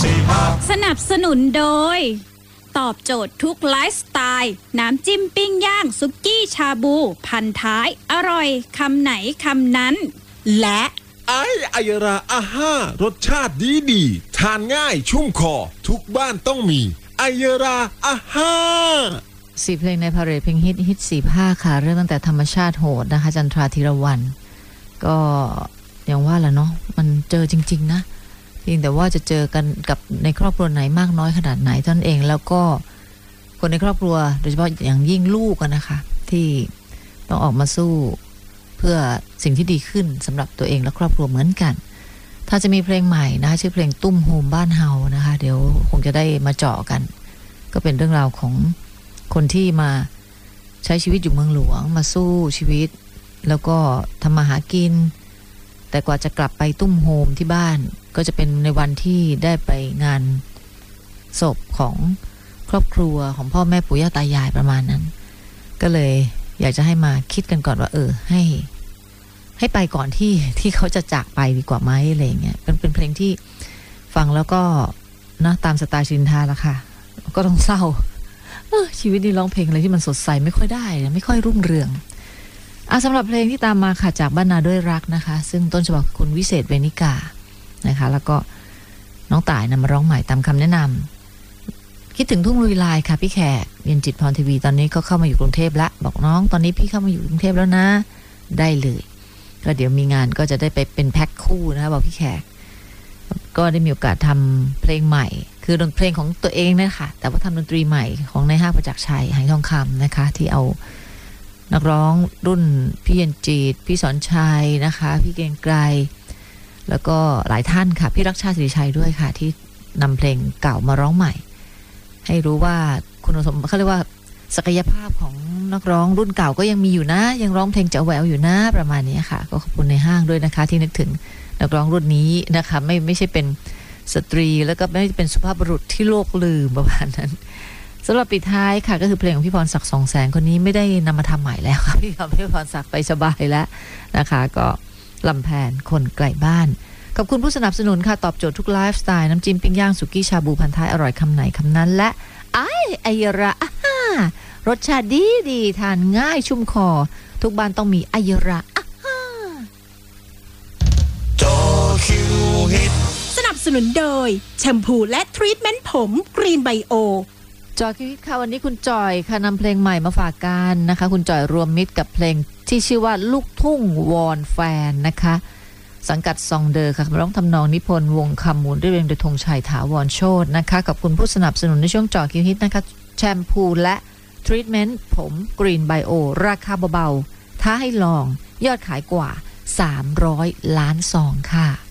สนับสนุนโดยตอบโจทย์ทุกไลฟ์สไตล์น้ำจิ้มปิ้งย่างซุกี้ชาบูพันท้ายอร่อยคำไหนคำนั้นและไอยราอาห้ารสชาติดีทานง่ายชุ่มคอทุกบ้านต้องมีไอยราอาห้า 4 เพลงในพาเรดเพลงฮิต4 ภาคค่ะเริ่มตั้งแต่ธรรมชาติโหดนะคะจันทราธีรวรรณก็อย่างว่าแหละเนาะมันเจอจริงๆนะเพียงแต่ว่าจะเจอกันกับในครอบครัวไหนมากน้อยขนาดไหนเท่านั้นเองแล้วก็คนในครอบครัวโดยเฉพาะอย่างยิ่งลูกนะคะที่ต้องออกมาสู้เพื่อสิ่งที่ดีขึ้นสำหรับตัวเองและครอบครัวเหมือนกันถ้าจะมีเพลงใหม่นะคะชื่อเพลงตุ้มโฮมบ้านเฮานะคะเดี๋ยวคงจะได้มาเจาะกันก็เป็นเรื่องราวของคนที่มาใช้ชีวิตอยู่เมืองหลวงมาสู้ชีวิตแล้วก็ทำมาหากินแต่กว่าจะกลับไปตุ้มโฮมที่บ้านก็จะเป็นในวันที่ได้ไปงานศพของครอบครัวของพ่อแม่ปู่ย่าตายายประมาณนั้นก็เลยอยากจะให้มาคิดกันก่อนว่าให้ไปก่อนที่เขาจะจากไปดีกว่าไหมอะไรอย่างเงี้ยเป็นเพลงที่ฟังแล้วก็นะตามสไตล์ชินทาละค่ะก็ต้องเศร้าชีวิตนี้ร้องเพลงอะไรที่มันสดใสไม่ค่อยได้ไม่ค่อยรุ่งเรืองสำหรับเพลงที่ตามมาค่ะจากบ้านนาด้วยรักนะคะซึ่งต้นฉบับคุณวิเศษเวนิกานะคะแล้วก็น้องต่ายนำมาร้องใหม่ตามคำแนะนำคิดถึงทุ่งลุยลายค่ะพี่แขกเย็นจิตพรทีวีตอนนี้ก็เข้ามาอยู่กรุงเทพละบอกน้องตอนนี้พี่เข้ามาอยู่กรุงเทพแล้วนะได้เลยก็เดี๋ยวมีงานก็จะได้ไปเป็นแพ็คคู่นะคะบอกพี่แขกก็ได้มีโอกาสทำเพลงใหม่คือดนตรีเพลงของตัวเองนะคะแต่ว่าทำดนตรีใหม่ของนายห้างประจักษ์ชัยหายทองคำนะคะที่เอานักร้องรุ่นพี่เย็นจิตพี่สอนชัยนะคะพี่เกรียงไกรแล้วก็หลายท่านค่ะพี่รักชาติศิริชัยด้วยค่ะที่นำเพลงเก่ามาร้องใหม่ให้รู้ว่าคุณสมบัติเขาเรียกว่าศักยภาพของนักร้องรุ่นเก่าก็ยังมีอยู่นะยังร้องเพลงแจ๋วแหววอยู่นะประมาณนี้ค่ะก็ขอบคุณในห้างด้วยนะคะที่นึกถึงนักร้องรุ่นนี้นะคะไม่ใช่เป็นสตรีแล้วก็ไม่เป็นสุภาพบุรุษที่โลกลืมประมาณนั้นสำหรับปิดท้ายค่ะก็คือเพลงของพี่พรศักดิ์ 200,000 คนนี้ไม่ได้นำมาทำใหม่แล้วค่ะพี่พรศักดิ์ไปสบายแล้วนะคะก็ลำแพนคนไกลบ้านขอบคุณผู้สนับสนุนค่ะตอบโจทย์ทุกไลฟ์สไตล์น้ำจิ้มปิ้งย่างสุกี้ชาบูพันท้ายอร่อยคำไหนคำนั้นและไอระรสชาติดีทานง่ายชุ่มคอทุกบ้านต้องมีไอระจอคิวฮิตสนับสนุนโดยแชมพูและทรีทเมนต์ผมกรีนไบโอจอยคิดค่ะวันนี้คุณจอยค่ะนำเพลงใหม่มาฝากกันนะคะคุณจอยรวมมิตรกับเพลงที่ชื่อว่าลูกทุ่งวอนแฟนนะคะสังกัดซองเดอร์ค่ะร้องทำนองนิพนธ์วงคำมูลด้วยเรียงโดยธงชัยถาวรโชตินะคะกับคุณผู้สนับสนุนในช่วงจอยคิวฮิตนะคะแชมพูและทรีทเมนต์ผมกรีนไบโอราคาเบาๆท้าให้ลองยอดขายกว่า300 ล้านซองค่ะ